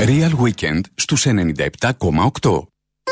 Real Weekend στους 97,8.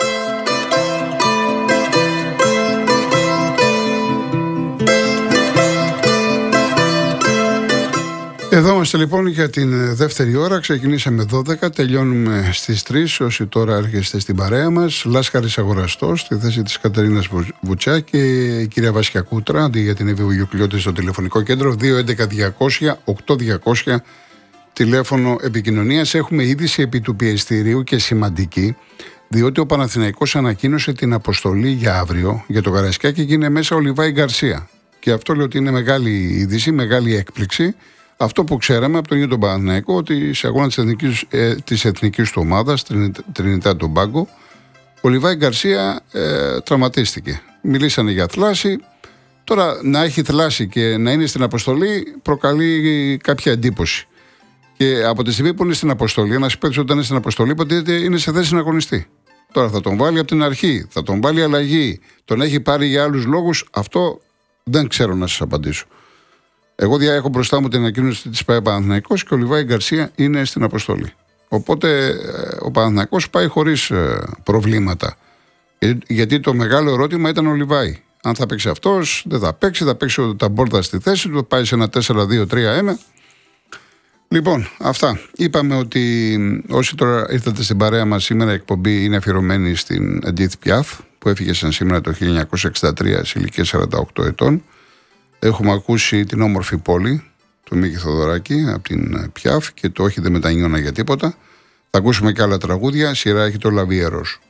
Εδώ είμαστε λοιπόν για την δεύτερη ώρα. Ξεκινήσαμε 12, τελειώνουμε στις 3. Όσοι τώρα έρχεστε στην παρέα μας, Λάσκαρης Αγοραστός στη θέση της Κατερίνας Βουτσά και η κυρία Βάσια Κούτρα αντί για την Εύη Βουγιουκλιώτη στο τηλεφωνικό κέντρο 211-200-8200 τηλέφωνο επικοινωνίας. Έχουμε είδηση επί του πιεστηρίου και σημαντική, διότι ο Παναθηναϊκός ανακοίνωσε την αποστολή για αύριο για το Καραϊσκάκι και είναι μέσα ο Λιβάη Γκαρσία. Και αυτό λέω ότι είναι μεγάλη είδηση, μεγάλη έκπληξη. Αυτό που ξέραμε από τον ίδιο τον Παναθηναϊκό, ότι σε αγώνα της εθνικής του ομάδας, Τρινιτά Τομπάγκο, ο Λιβάη Γκαρσία τραυματίστηκε. Μιλήσανε για θλάση. Τώρα να έχει θλάση και να είναι στην αποστολή προκαλεί κάποια εντύπωση. Και από τη στιγμή που είναι στην αποστολή, ένας παίκτης όταν είναι στην αποστολή, υποτίθεται είναι σε θέση να αγωνιστεί. Τώρα θα τον βάλει από την αρχή, θα τον βάλει αλλαγή, τον έχει πάρει για άλλους λόγους. Αυτό δεν ξέρω να σας απαντήσω. Εγώ έχω μπροστά μου την ανακοίνωση της ΠΑΕ Παναθηναϊκός και ο Λιβάη Γκαρσία είναι στην αποστολή. Οπότε ο Παναθηναϊκός πάει χωρίς προβλήματα. Γιατί το μεγάλο ερώτημα ήταν ο Λιβάη. Αν θα παίξει αυτός, δεν θα παίξει, θα παίξει ο Ταμπόρτα στη θέση του, θα πάει σε ένα 4-2-3-1. Λοιπόν, αυτά. Είπαμε ότι όσοι τώρα ήρθατε στην παρέα μας σήμερα, η εκπομπή είναι αφιερωμένη στην Εντίθ Πιάφ, που έφυγε σαν σήμερα το 1963 σε ηλικία 48 ετών. Έχουμε ακούσει την όμορφη πόλη του Μίκη Θοδωράκη από την Πιάφ και το όχι δεν μετανιώνα για τίποτα. Θα ακούσουμε και άλλα τραγούδια, σειρά έχει το Λαβιέρος.